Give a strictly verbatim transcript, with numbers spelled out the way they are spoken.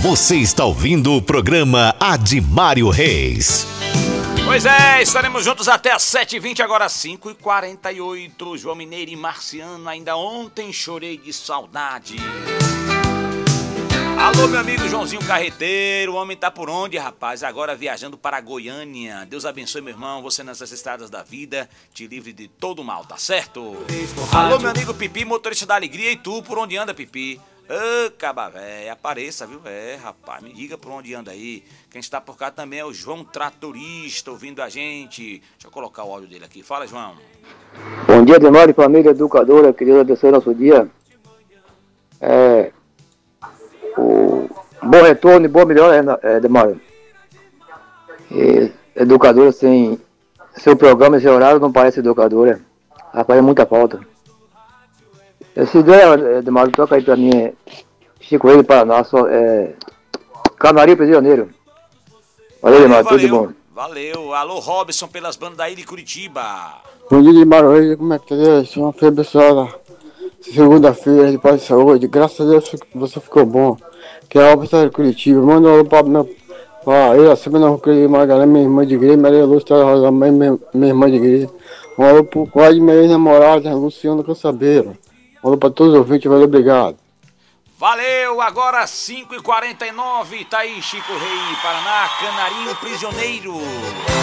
Você está ouvindo o programa Admário Reis. Pois é, estaremos juntos até às sete e vinte, agora cinco e quarenta e oito. João Mineiro e Marciano, ainda ontem chorei de saudade. Alô, meu amigo Joãozinho Carreteiro, o homem tá por onde, rapaz? Agora viajando para Goiânia. Deus abençoe, meu irmão, você nessas estradas da vida, te livre de todo mal, tá certo? Alô, meu amigo Pipi, motorista da alegria, e tu, por onde anda, Pipi? Ô, caba véia, apareça, viu? É, rapaz, me diga por onde anda aí. Quem está por cá também é o João Tratorista, ouvindo a gente. Deixa eu colocar o áudio dele aqui. Fala, João. Bom dia, Admário, família educadora, que Deus abençoe nosso dia. É, o bom retorno e boa melhora, é, Admário. Educadora sem seu programa, seu horário, não parece educadora. Rapaz, é muita falta. Essa ideia, Admário, toca aí pra mim, é Chico Rei do Paraná, só, é, Canarinho para Janeiro. Valeu, Admário, tudo bom. Valeu. Alô, Robson, pelas bandas da ilha de Curitiba. Bom dia, Admário, como é que é? Sou uma feira abençoada. Segunda-feira de paz e saúde, graças a Deus você ficou bom. Que é a obra de Curitiba. Manda um alô pra minha. Pra eu, a Semana Roqueira Magalhães, minha irmã de igreja, Maria Lúcia Rosa, minha, minha irmã de igreja. Um alô pro quase minha ex-namorada, Luciano Cansabeira. Um alô pra todos os ouvintes, valeu, obrigado. Valeu, agora cinco e quarenta e nove, tá aí Chico Rei, Paraná, Canarinho Prisioneiro.